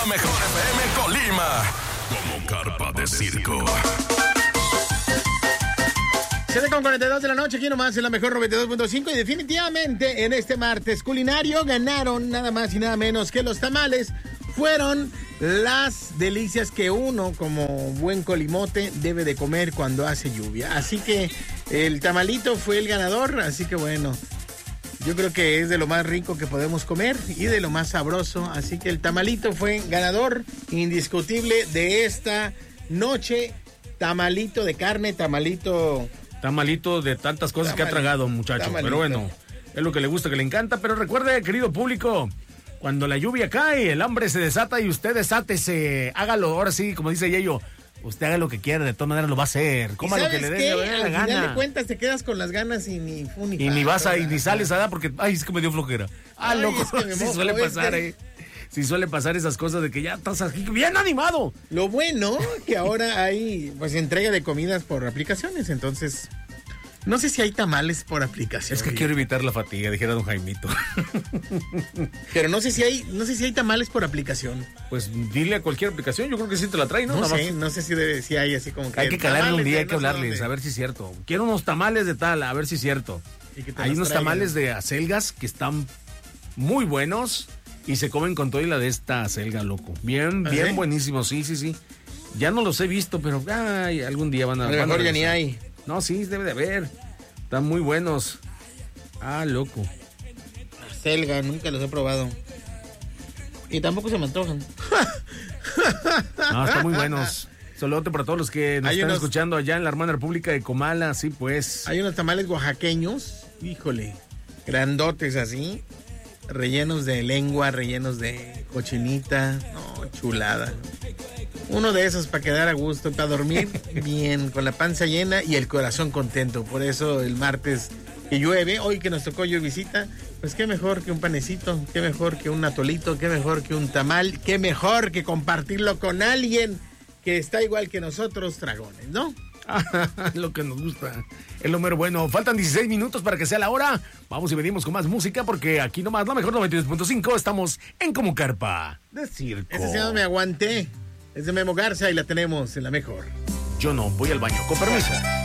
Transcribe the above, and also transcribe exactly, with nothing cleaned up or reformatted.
mejor F M Colima. Como carpa de circo. siete con cuarenta y dos de la noche, aquí nomás en la mejor noventa y dos punto cinco. Y definitivamente en este martes culinario ganaron nada más y nada menos que los tamales. Fueron las delicias que uno como buen colimote debe de comer cuando hace lluvia. Así que el tamalito fue el ganador, así que bueno, yo creo que es de lo más rico que podemos comer y de lo más sabroso. Así que el tamalito fue ganador indiscutible de esta noche. Tamalito de carne, tamalito... Tamalito de tantas cosas tamalito, que ha tragado, muchacho. Tamalito. Pero bueno, es lo que le gusta, que le encanta. Pero recuerde, querido público, cuando la lluvia cae, el hambre se desata y usted desátese. Hágalo, ahora sí, como dice Yeyo, usted haga lo que quiera, de todas maneras lo va a hacer. Coma lo que le dé la Al gana. Al final de cuentas te quedas con las ganas y ni fun, ni Y ni vas a, y ni sales a dar porque, ay, es que me dio flojera. Ah, ay, loco, es que me sí mojo, suele pasar, este... eh. Sí suele pasar esas cosas de que ya estás aquí bien animado. Lo bueno que ahora hay, pues, entrega de comidas por aplicaciones, entonces... No sé si hay tamales por aplicación. Es que quiero evitar la fatiga, dijera don Jaimito. Pero no sé si hay, no sé si hay tamales por aplicación. Pues dile a cualquier aplicación, yo creo que sí te la trae, ¿no? No Nada sé, más. no sé si, debe, si hay así como que... Hay que calarle un día, hay que hablarles, a ver si es cierto. Quiero unos tamales de tal, a ver si es cierto. Hay unos traigan. tamales de acelgas que están muy buenos y se comen con todo y la de esta acelga, loco. Bien, bien ¿sí? buenísimos, sí, sí, sí. Ya no los he visto, pero ay, algún día van a... A lo mejor ya ni hay. No, sí, debe de haber. Están muy buenos. Ah, loco. Acelga, nunca los he probado. Y tampoco se me antojan. No, están muy buenos. Saludote para todos los que nos hay están unos... escuchando allá en la hermana República de Comala, sí, pues. Hay unos tamales oaxaqueños, híjole, grandotes así, rellenos de lengua, rellenos de cochinita, no, chulada. Uno de esos para quedar a gusto, para dormir bien, con la panza llena y el corazón contento. Por eso el martes que llueve, hoy que nos tocó lluvisita, pues qué mejor que un panecito, qué mejor que un atolito, qué mejor que un tamal, qué mejor que compartirlo con alguien que está igual que nosotros, dragones, ¿no? Lo que nos gusta, es lo mero bueno. Faltan dieciséis minutos para que sea la hora. Vamos y venimos con más música porque aquí nomás, la mejor noventa y dos punto cinco, estamos en Como Carpa de Circo. Ese señor me aguanté. Es de Memo Garza y la tenemos en la mejor. Yo no, voy al baño, con permiso.